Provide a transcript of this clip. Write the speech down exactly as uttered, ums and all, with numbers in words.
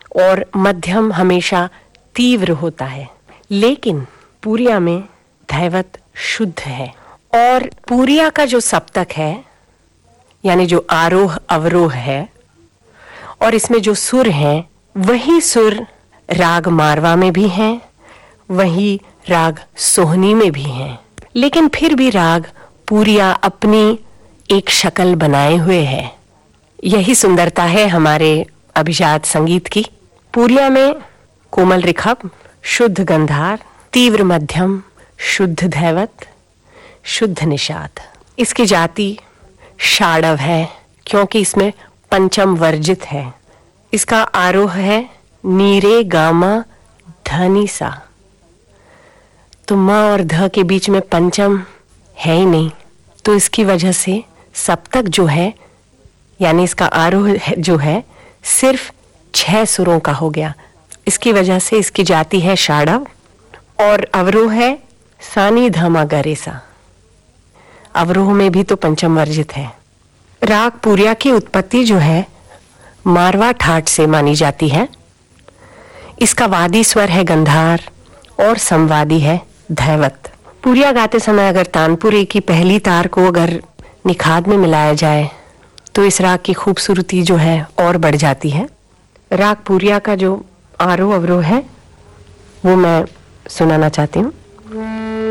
और मध्यम हमेशा तीव्र होता है, लेकिन पूरिया में धैवत शुद्ध है। और पूरिया का जो सप्तक है, यानी जो आरोह अवरोह है, और इसमें जो सुर हैं, वही सुर राग मारवा में भी हैं, वही राग सोहनी में भी हैं। लेकिन फिर भी राग पूरिया अपनी एक शक्ल बनाए हुए है। यही सुंदरता है हमारे अभिजात संगीत की। पूरिया में कोमल ऋखभ, शुद्ध गंधार, तीव्र मध्यम, शुद्ध धैवत, शुद्ध निषाद। इसकी जाति षाडव है, क्योंकि इसमें पंचम वर्जित है। इसका आरोह है नीरे गामा धनी सा। तो माँ और ध के बीच में पंचम है ही नहीं, तो इसकी वजह से सप्तक जो है, यानी इसका आरोह जो है, सिर्फ छह सुरों का हो गया। इसकी वजह से इसकी जाति है षाडव और अवरोह है सानी धमा गरेसा। अवरोह में भी तो पंचम वर्जित है। राग पूरिया की उत्पत्ति जो है मारवा ठाट से मानी जाती है। इसका वादी स्वर है गंधार और संवादी है धैवत। पूरिया गाते समय अगर तानपुरे की पहली तार को अगर निखाद में मिलाया जाए तो इस राग की खूबसूरती जो है और बढ़ जाती है। राग पूरिया का जो आरोह अवरोह है वो मैं सुनाना चाहती हूँ।